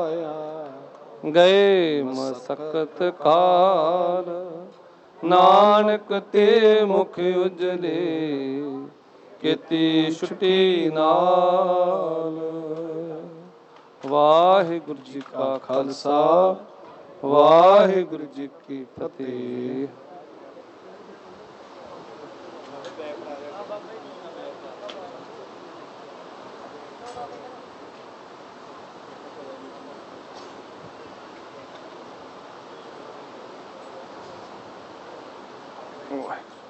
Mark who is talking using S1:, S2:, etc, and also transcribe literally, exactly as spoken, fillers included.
S1: ਗਏ ਮਸਕਤ ਕਾਲ, ਨਾਨਕ ਤੇ ਮੁਖ ਉਜਲੇ, ਕੀਤੀ ਛੁਟੀ ਨਾਲ। ਵਾਹਿਗੁਰੂ ਜੀ ਕਾ ਖਾਲਸਾ, ਵਾਹਿਗੁਰੂ ਜੀ ਕੀ ਫਤਿਹ। Boy.